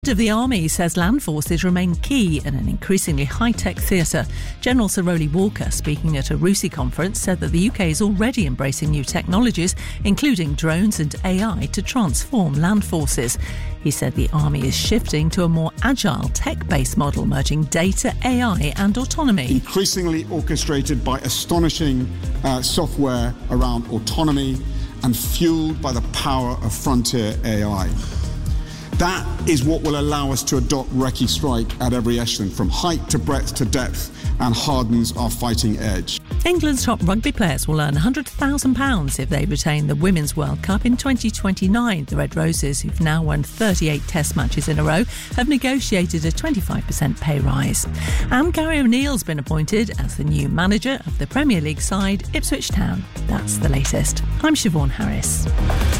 Of the Army says land forces remain key in an increasingly high-tech theatre. General Sir Rowley Walker, speaking at a RUSI conference, said that the UK is already embracing new technologies, including drones and AI, to transform land forces. He said the Army is shifting to a more agile, tech-based model, merging data, AI and autonomy. Increasingly orchestrated by astonishing software around autonomy and fuelled by the power of frontier AI. That is what will allow us to adopt recce strike at every echelon, from height to breadth to depth, and hardens our fighting edge. England's top rugby players will earn £100,000 if they retain the Women's World Cup in 2029. The Red Roses, who've now won 38 Test matches in a row, have negotiated a 25% pay rise. And Gary O'Neill's been appointed as the new manager of the Premier League side Ipswich Town. That's the latest. I'm Siobhan Harris.